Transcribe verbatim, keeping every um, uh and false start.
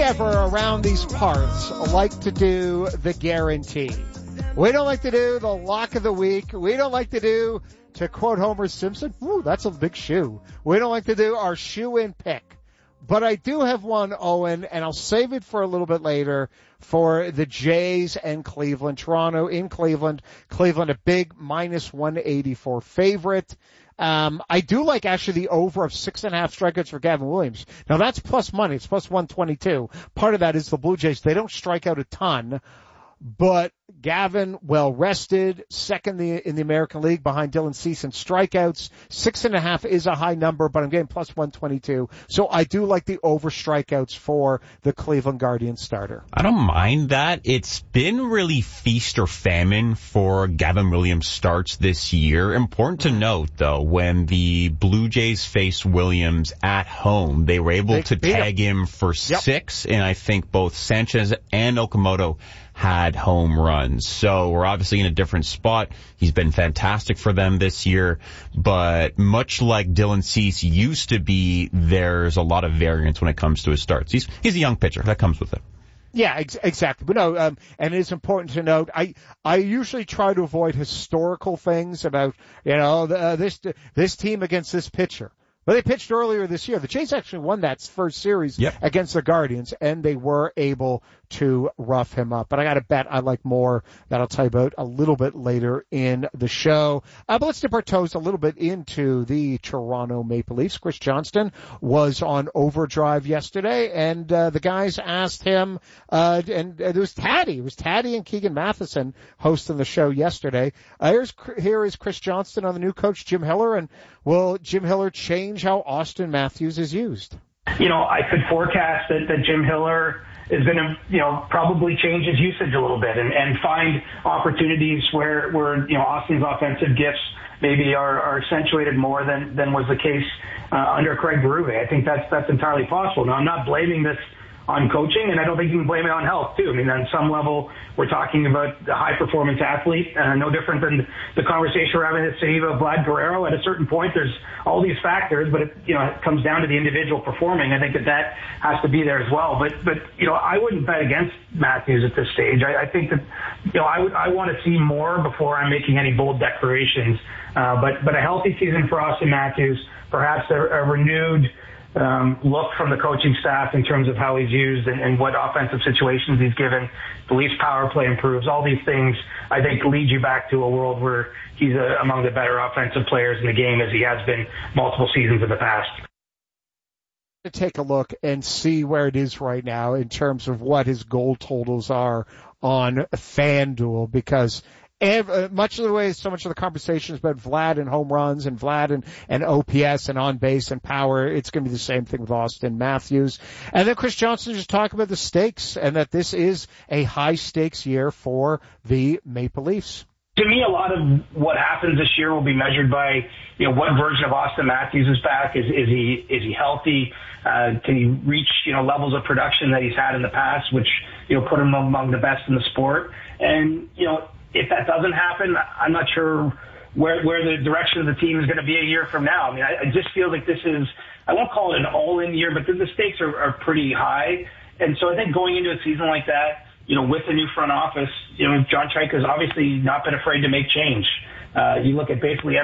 ever around these parts like to do the guarantee. We don't like to do the lock of the week. We don't like to do, to quote Homer Simpson, ooh, that's a big shoe. We don't like to do our shoe-in pick. But I do have one, Owen, and I'll save it for a little bit later for the Jays and Cleveland. Toronto in Cleveland. Cleveland a big minus one eighty-four favorite. Um, I do like actually the over of six and a half strikeouts for Gavin Williams. Now that's plus money. It's plus one twenty-two. Part of that is the Blue Jays. They don't strike out a ton, but Gavin, well rested, second in the, in the American League behind Dylan Cease in strikeouts. Six and a half is a high number, but I'm getting plus one twenty-two. So I do like the over strikeouts for the Cleveland Guardians starter. I don't mind that. It's been really feast or famine for Gavin Williams starts this year. Important to note, though, when the Blue Jays faced Williams at home, they were able they to tag him, him for yep. six, and I think both Sanchez and Okamoto had home runs. So we're obviously in a different spot. He's been fantastic for them this year, but much like Dylan Cease used to be, there's a lot of variance when it comes to his starts. He's he's a young pitcher. That comes with it. Yeah, ex- exactly. But no, um, and it's important to note, I, I usually try to avoid historical things about, you know, the, uh, this, this team against this pitcher. But they pitched earlier this year. The Jays actually won that first series yep. against the Guardians, and they were able to rough him up. But I got to bet I like more that I'll tell you about a little bit later in the show. Uh, but let's dip our toes a little bit into the Toronto Maple Leafs. Chris Johnston was on overdrive yesterday, and uh, the guys asked him, uh, and, and it was Taddy. It was Taddy and Keegan Matheson hosting the show yesterday. Uh, here's, here is Chris Johnston on the new coach, Jim Hiller, and will Jim Hiller change how Austin Matthews is used? You know, I could forecast that, that Jim Hiller is going to, you know, probably change his usage a little bit and, and find opportunities where, where, you know, Austin's offensive gifts maybe are, are accentuated more than, than was the case uh, under Craig Berube. I think that's, that's entirely possible. Now, I'm not blaming this on coaching, and I don't think you can blame it on health, too. I mean, on some level, we're talking about a high-performance athlete, uh, no different than the conversation we're having today about Vlad Guerrero. At a certain point, there's all these factors, but it, you know, it comes down to the individual performing. I think that that has to be there as well. But, but you know, I wouldn't bet against Matthews at this stage. I, I think that, you know, I would, I want to see more before I'm making any bold declarations. Uh, but, but a healthy season for Austin Matthews, perhaps a, a renewed Um, look from the coaching staff in terms of how he's used and, and what offensive situations he's given. The Leafs power play improves. All these things, I think, lead you back to a world where he's a, among the better offensive players in the game as he has been multiple seasons in the past. To take a look and see where it is right now in terms of what his goal totals are on FanDuel, because Every, much of the way, so much of the conversation is about Vlad and home runs and Vlad and, and O P S and on base and power. It's going to be the same thing with Austin Matthews. And then Chris Johnston just talked about the stakes and that this is a high stakes year for the Maple Leafs. To me, a lot of what happens this year will be measured by, you know, what version of Austin Matthews is back. Is, is he, is he healthy? Uh, can he reach, you know, levels of production that he's had in the past, which, you know, put him among the best in the sport? And, you know, if that doesn't happen, I'm not sure where where the direction of the team is going to be a year from now. I mean, I, I just feel like this is, I won't call it an all-in year, but the, the stakes are, are pretty high. And so I think going into a season like that, you know, with the new front office, you know, John Chaika has obviously not been afraid to make change. Uh, you look at basically